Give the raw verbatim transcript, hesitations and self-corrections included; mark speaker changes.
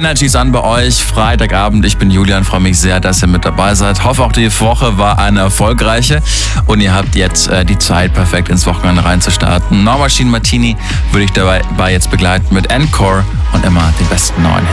Speaker 1: Energy ist an bei euch. Freitagabend, ich bin Julian, freue mich sehr, dass ihr mit dabei seid. Hoffe auch die Woche war eine erfolgreiche und ihr habt jetzt äh, die Zeit, perfekt ins Wochenende reinzustarten. Norma Jean Martini würde ich dabei jetzt begleiten mit Encore und immer den besten neuen Hits.